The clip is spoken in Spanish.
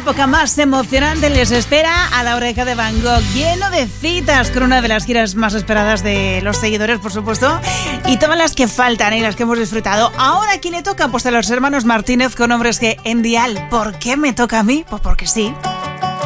época más emocionante les espera a la Oreja de Van Gogh, lleno de citas con una de las giras más esperadas de los seguidores, por supuesto, y todas las que faltan y las que hemos disfrutado. Ahora, ¿a quién le toca? Pues a los hermanos Martínez con Hombres G en Dial. ¿Por qué me toca a mí? Pues porque sí.